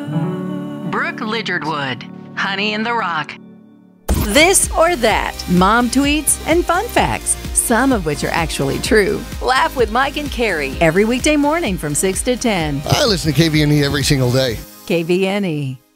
Brooke Lidgerwood, Honey in the Rock. This or that, mom tweets and fun facts, some of which are actually true. Laugh with Mike and Carrie every weekday morning from 6 to 10. I listen to KVNE every single day. KVNE.